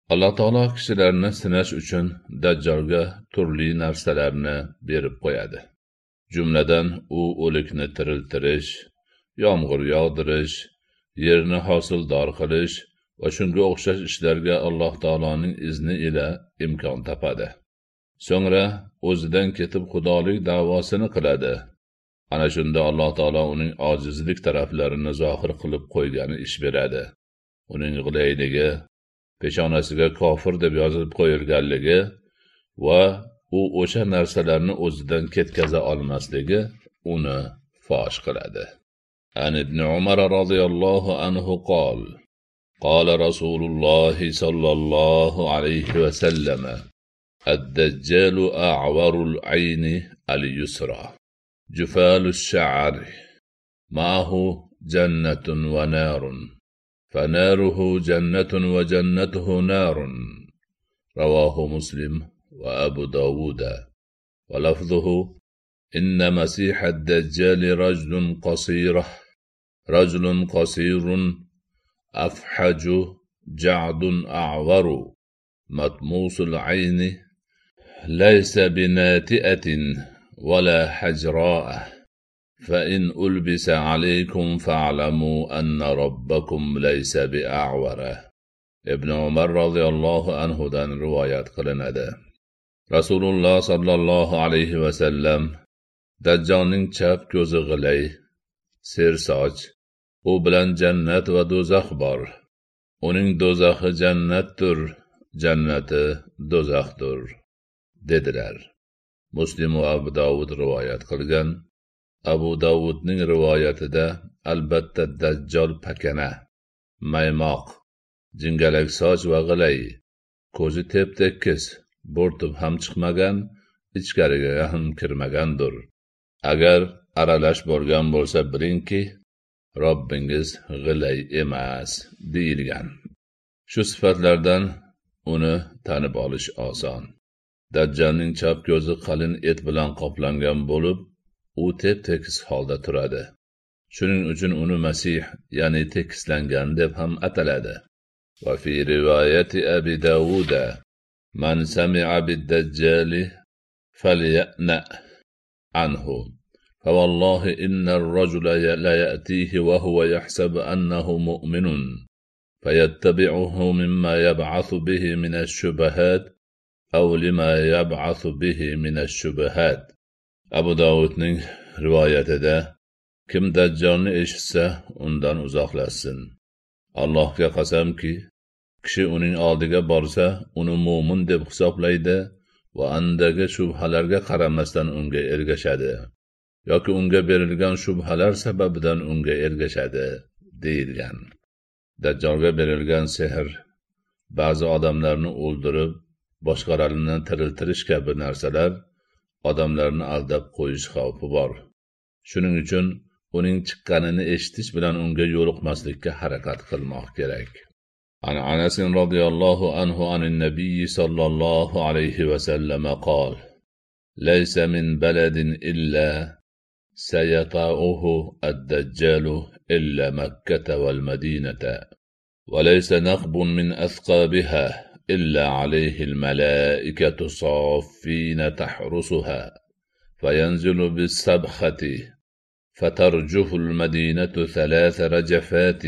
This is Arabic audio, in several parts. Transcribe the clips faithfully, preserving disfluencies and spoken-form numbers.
Alloh taolo kishilarni sinash uchun Dajjolga turli narsalarni berib qo'yadi. Jumladan u o'likni tiriltirish, yomg'ir yog'dirish, yerni hosildor qilish va shunga o'xshash ishlarga Alloh taoloning izni ila imkon topadi. So'ngra o'zidan ketib xudolik da'vosini qiladi. Ana shunda Alloh taolo uning ojizlik taraflarini zohir qilib qo'ygani ish beradi. Uning g'ilayligi, peshonasiga kofir deb yozib qo'yilganligi va u o'sha narsalarni o'zidan ketkaza olmasligi uni fosh qiladi. An ibn Umar radhiyallohu anhu qol: Qala Rasululloh sallallohu alayhi va sallam: Ad-dajjalu a'warul ayni al-yusra, jufalus sha'ri, ma'ahu jannatun wa narun. فناره جنة وجنته نار. رواه مسلم وأبو داود. ولفظه: إن مسيح الدجال رجل قصير رجل قصير أفحج جعد أعور مطموس العين ليس بناتئة ولا حجراء فإن ألبس عليكم فاعلموا أن ربكم ليس بأعور. Ibn Umar radhiyallohu anhu dan rivoyat qilinadi. Rasululloh sallallohu alayhi va sallam Dajjolning chap ko'zi g'ilay, sersoch, u bilan jannat va do'zax bor. Uning do'zaxi jannatdir, jannati do'zaxdir dedilar. Muslim va Abu Dawud rivoyat qilgan. Abu Dawudning rivoyatida albatta Dajjol pakana, maymoq, jingalak soch va g'ilay, ko'zi tep-tekis, bo'rtib ham chiqmagan, ichkariga ham kirmagandir. Agar aralash bo'lgan bo'lsa bilingki, Robbingiz g'ilay emas deyilgan. Shu sifatlardan uni tanib olish oson. Dajjalning chap ko'zi qalin et bilan qoplangan bo'lib, u tep-tekis holda turadi. Shuning uchun uni Masih, ya'ni tekislangan deb ham ataladi. Va fi rivoyati Abi Dawud: Man sami'a bid-dajjali falya'na anhu. Fa wallahi inna ar-rajula la ya'tihi wa huwa yahsabu annahu mu'minun. Fayattabi'uhu mimma yab'athu bihi min ash-shubahat aw lima yab'athu bihi min ash-shubahat. Abu Dawudning rivoyatida: Kim Dajjolni eshitsa, undan uzoqlashsin. Allohga qasamki, kishi uning oldiga borsa, uni mu'min deb hisoblaydi va andagi shubhalarga qaramasdan unga ergashadi, yoki unga berilgan shubhalar sababidan unga ergashadi deyilgan. Dajjolga berilgan sehr ba'zi odamlarni o'ldirib, boshqalarini tiriltirish kabi narsalar odamlarni aldab qo'yish xavfi bor. Shuning uchun uning chiqqanini eshitish bilan unga yo'liqmaslikka harakat qilmoq kerak. Ana Anas radhiyallohu anhu anin nabiy sallallohu alayhi va sallam qol: Laysa min baladin illa sayata'uhu ad-dajjalu illa Makkah wal Madinata wa laysa naqbun min athqabiha إلا عليه الملائكة صافين تحرسها فينزل بالسبخة فترجف المدينة ثلاث رجفات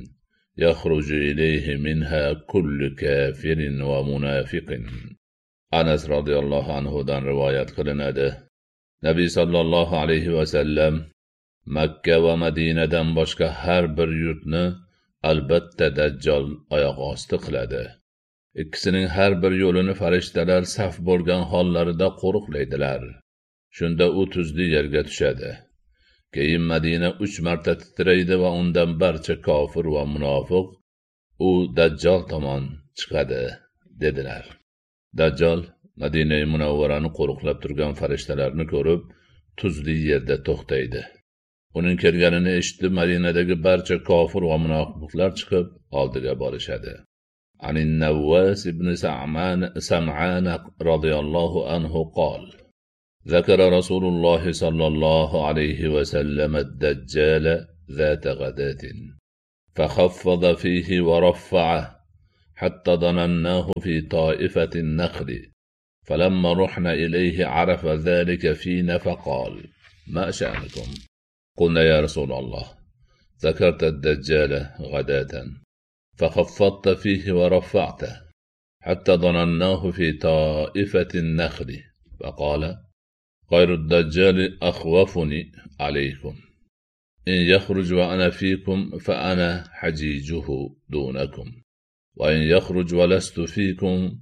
يخرج إليه منها كل كافر ومنافق. Anas radhiyallohu anhu dan rivoyat qilinadi. Nabiy sallallohu alayhi va sallam Makka va Madinadan boshqa har bir yurtni albatta Dajjal oyoq osti qiladi. Ikkisining har bir yo'lini farishtalar saf bo'lgan hollarida qo'riqlaydilar. Shunda u tuzli yerga tushadi. Keyin Madina uch marta titraydi va undan barcha kofir va munofiq u Dajjal tomon chiqadi dedilar. Dajjal Madina Munawvarani qo'riqlab turgan farishtalarni ko'rib, tuzli yerda to'xtaydi. Uning kelganini eshitib, Madinadagi barcha kofir va munofiqlar chiqib oldiga borishadi. عن النواس بن سمعان سمعان رضي الله عنه قال: ذكر رسول الله صلى الله عليه وسلم الدجال ذات غداة فخفض فيه ورفعه حتى ظنناه في طائفة النخل، فلما رحنا إليه عرف ذلك فينا فقال: ما شأنكم؟ قلنا: يا رسول الله، ذكرت الدجال غداة فخفضت فيه ورفعته حتى ظنناه في طائفة النخل، فقال: غير الدجال أخوفني عليكم، إن يخرج وأنا فيكم فأنا حجيجه دونكم، وإن يخرج ولست فيكم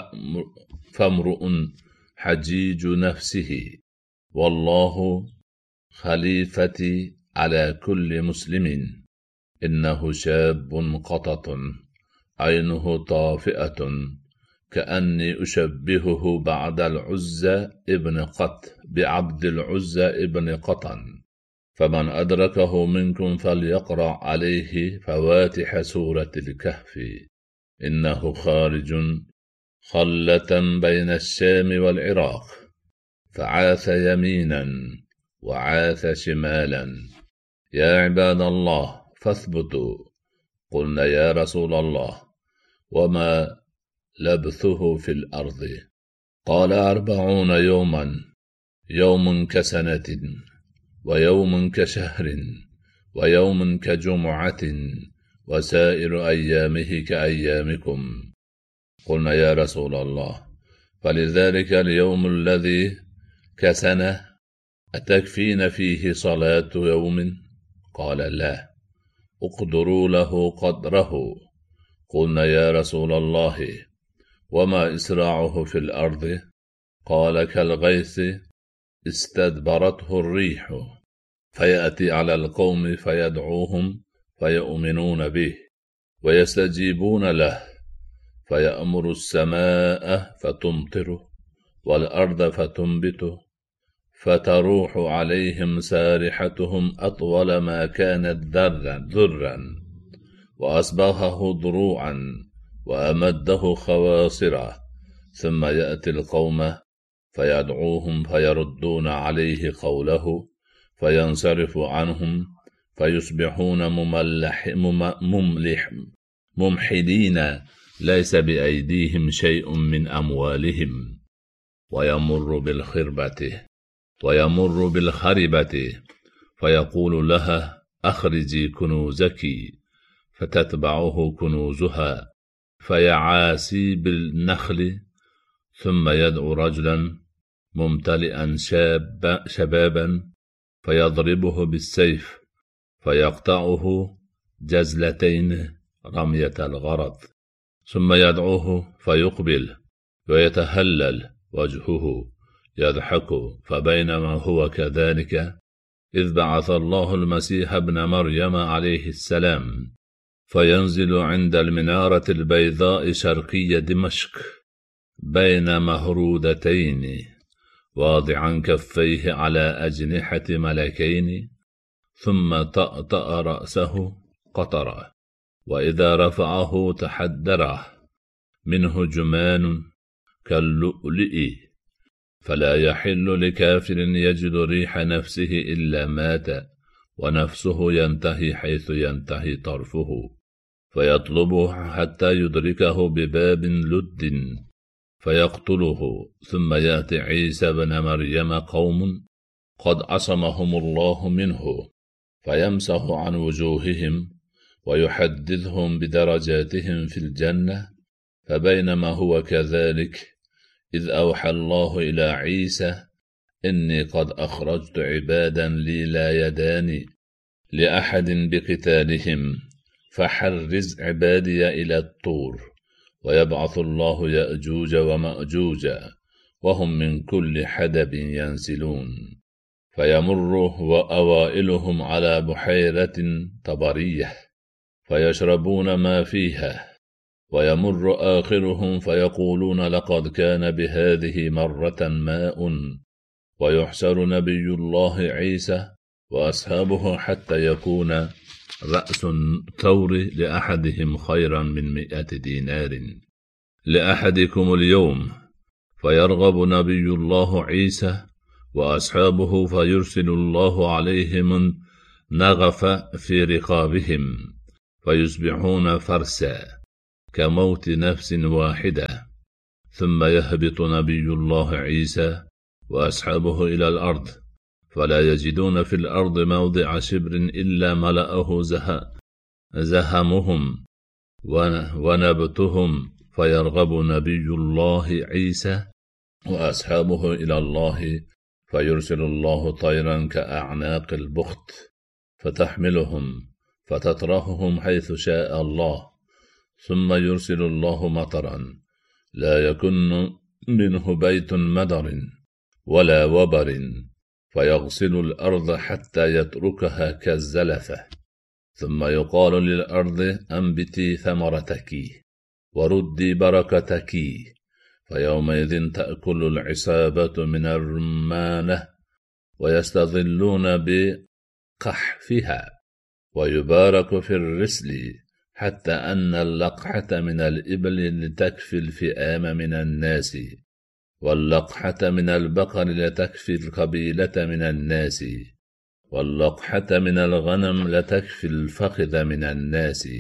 فامرؤ حجيج نفسه، والله خليفتي على كل مسلم، إنه شاب قطط عينه طافئة، كأني أشبهه بعد العزى ابن قط بعبد العزى ابن قطن، فمن أدركه منكم فليقرأ عليه فواتح سورة الكهف، إنه خارج خلة بين الشام والعراق، فعاث يمينا وعاث شمالا، يا عباد الله فاثبتوا. قلنا: يا رسول الله، وما لبثه في الأرض؟ قال: أربعون يوما، يوم كسنة، ويوم كشهر، ويوم كجمعة، وسائر أيامه كأيامكم. قلنا: يا رسول الله، فلذلك اليوم الذي كسنة أتكفين فيه صلاة يوم؟ قال: لا. اقدروا له قدره. قلنا: يا رسول الله، وما إسراعه في الأرض؟ قال: كالغيث استدبرته الريح، فيأتي على القوم فيدعوهم فيؤمنون به ويستجيبون له، فيأمر السماء فتمطره والأرض فتنبته، فتروح عليهم سارحتهم أطول ما كانت ذرا، وأصبغه ضروعا، وأمده خواصرا، ثم يأتي القوم فيدعوهم فيردون عليه قوله، فينصرف عنهم، فيصبحون مملح مملح ممحلين، ليس بأيديهم شيء من أموالهم، ويمر بالخربة ويمر بالخربة فيقول لها: أخرجي كنوزك، فتتبعه كنوزها، فيعاسي بالنخل، ثم يدعو رجلا ممتلئا شاب شبابا فيضربه بالسيف فيقطعه جزلتين رمية الغرض، ثم يدعوه فيقبل ويتهلل وجهه يضحك، فبينما هو كذلك إذ بعث الله المسيح ابن مريم عليه السلام، فينزل عند المنارة البيضاء شرقي دمشق بين مهرودتين، واضعا كفيه على أجنحة ملكين، ثم طأطأ رأسه قطرة، وإذا رفعه تحدره منه جمان كاللؤلؤ، فلا يحل لكافر يجد ريح نفسه إلا مات، ونفسه ينتهي حيث ينتهي طرفه، فيطلبه حتى يدركه بباب لد فيقتله، ثم يأتي عيسى بن مريم قوم قد عصمهم الله منه، فيمسح عن وجوههم ويحدثهم بدرجاتهم في الجنة، فبينما هو كذلك إذ أوحى الله إلى عيسى: إني قد أخرجت عبادا لي لا يدان لأحد بقتالهم، فحرز عبادي إلى الطور، ويبعث الله يأجوج ومأجوج، وهم من كل حدب ينسلون، فيمر وأوائلهم على بحيرة طبرية فيشربون ما فيها، ويمر آخرهم فيقولون: لقد كان بهذه مرة ماء، ويحشر نبي الله عيسى وأصحابه حتى يكون رأس الثور لأحدهم خيرا من مئة دينار لأحدكم اليوم، فيرغب نبي الله عيسى وأصحابه، فيرسل الله عليهم نغف في رقابهم، فيصبحون فرسا، كموت نفس واحدة، ثم يهبط نبي الله عيسى وأصحابه إلى الأرض، فلا يجدون في الأرض موضع شبر إلا ملأه زهمهم ونبتهم، فيرغب نبي الله عيسى وأصحابه إلى الله، فيرسل الله طيرا كأعناق البخت فتحملهم فتطرحهم حيث شاء الله، ثم يرسل الله مطرا لا يكن منه بيت مدر ولا وبر، فيغسل الأرض حتى يتركها كالزلفة، ثم يقال للأرض أنبتي ثمرتك وردي بركتك، فيومئذ تأكل العصابة من الرمانة ويستظلون بقحفها، ويبارك في الرسل، حتى أن اللقحة من الإبل لتكفي الفئام من الناس، واللقحة من البقر لتكفي القبيلة من الناس، واللقحة من الغنم لتكفي الفخذ من الناس.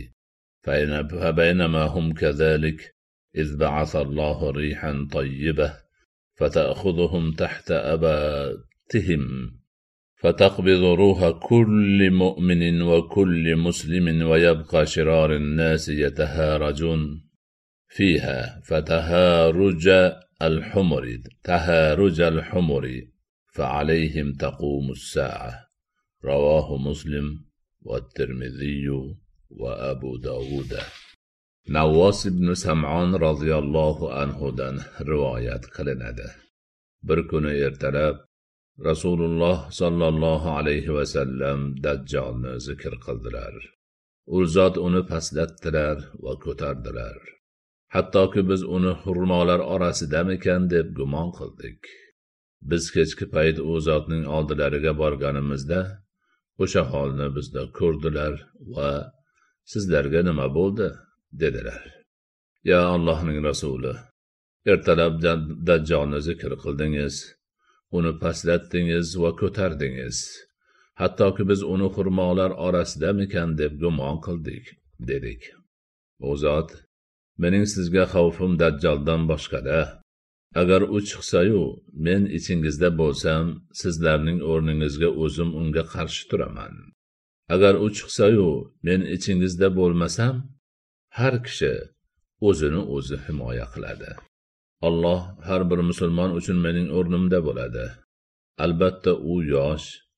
فبينما هم كذلك إذ بعث الله ريحا طيبة فتأخذهم تحت أباتهم، فتقبض روح كل مؤمن وكل مسلم، ويبقى شرار الناس يتهارجون فيها فتهارج الحمر تهارج الحمر، فعليهم تقوم الساعة. رواه مسلم والترمذي وأبو داود. نواس بن سمعان roziyallohu anhudan rivoyat qilinadi. Bir kuni ertalab Rasululloh sollallohu alayhi vasallam Dajjolni zikr qildilar. U zot uni pastlatdilar va ko'tardilar. Hattoki biz uni xurmolar orasidamikan deb gumon qildik. Biz kechki payt u zotning oldilariga borganimizda o'sha holni bizda ko'rdilar va sizlarga nima bo'ldi dedilar. Ya Allohning rasuli, ertalab Dajjolni zikr qildingiz, uni pastlatdingiz va ko'tardingiz. Hattoki biz uni xurmolar orasidamikan deb gumon qildik dedik. O zot, mening sizga xavfim Dajjoldan boshqada. Agar u chiqsa-yu, men ichingizda bo'lsam, sizlarning o'rningizga o'zim unga qarshi turaman. Agar u chiqsa-yu, men ichingizda bo'lmasam, har kishi o'zini o'zi himoya qiladi. Alloh har bir musulmon uchun mening o'rnimda bo'ladi. Albatta u yosh